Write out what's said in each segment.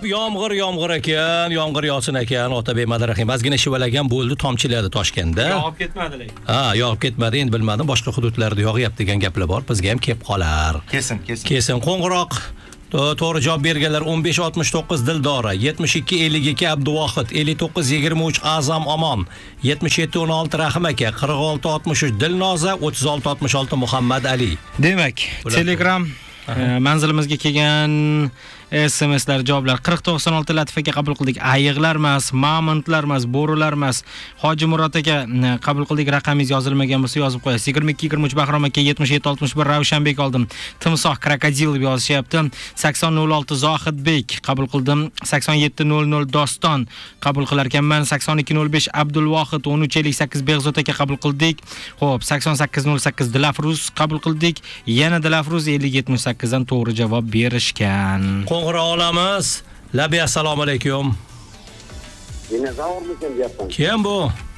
Xo'p, yomg'ir ekan, yomg'ir yog'sin ekan. Otabek Madarahim ozgina shivalagan bo'ldi, tomchiladi Toshkentda. Yog'ib ketmadi lekin. Yog'ib ketmadi, endi bilmadim, boshqa hududlarda yog'yapti degan gaplar bor. Bizga ham kelib qolar. Kesin qo'ng'iroq. To'g'ri javob berganlar 1569 Dildora, 7252 Abduvohid, 5923 Azam Omon, 7716 Rahim aka, 4663 Dilnoza, 3666 Muhammad Ali. Demak, Telegram manzilimizga kelgan SMSlar javoblar 4096 Latif aka qabul qildik. Ayiqlar emas, mamontlar emas, bo'rilar emas. Hoji Murod aka qabul qildik. Raqamingiz yozilmagan bo'lsa yozib qo'yasiz. 2223 Bahrom aka 7761 Ravshanbek oldim. Timsoh krokodil deb yozishyapti. 8006 Zohidbek qabul qildim. 8700 Doston qabul qilar ekanman. 8205 Abdulvohid 1358 Beg'zod aka qabul qildik. Xo'p, 8808 Dilafruz qabul qildik. Yana Dilafruz 5078 dan to'g'ri javob berishgan. Qo'ng'iroq olamiz. Labi assalomu alaykum. Dinozavrmikan deyapman. Kim bu?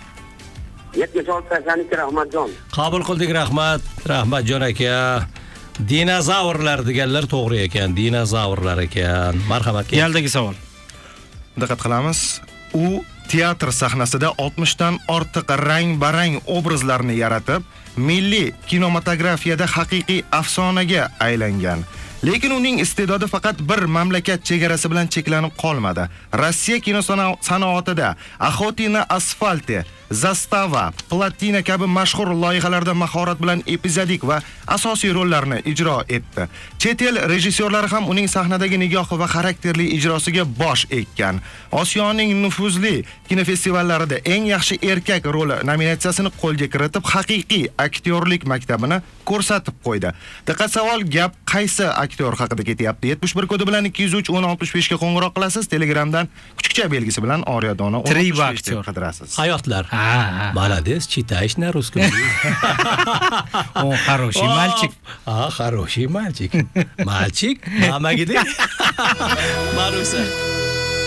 7682 Rahmatjon. Qabul qildik, Rahmatjon aka. Dinozavrlar deganlar to'g'ri ekan. Dinozavrlar ekan. Marhamat. Yaldagi savol. Diqqat qilamiz. U teatr sahnasida 60 dan ortiq rang-barang obrazlarni yaratib, milliy kinematografiyada haqiqiy afsonaga aylangan. Lekin uning iste'dodi faqat bir mamlakat chegarasi bilan cheklanib qolmadi. Rossiya kino sanoatida Axoti na asfalti, Zastava, Platina kabi mashhur loyihalarda mahorat bilan epizodik va asosiy rollarni ijro etdi. Chet el rejissyorlari ham uning sahnadagi nigohi va xarakterli ijrosiga bosh ekkan. Osiyoning nufuzli kinofestivallarida eng yaxshi erkak roli nominatsiyasini qo'lga kiritib, haqiqiy aktyorlik maktabini ko'rsatib qo'ydi. Diqqat savol, gap qaysi aktyor haqida ketyapti? 71 kodi bilan 203 1065 ga qo'ng'iroq qilasiz. Telegramdan kuchukcha belgisi bilan Oryadoni 1065 ga qidirasiz. Hayotlar. Молодец, читаешь на русском. Он хороший мальчик. Хороший мальчик. Мальчик, мама где? Маруся.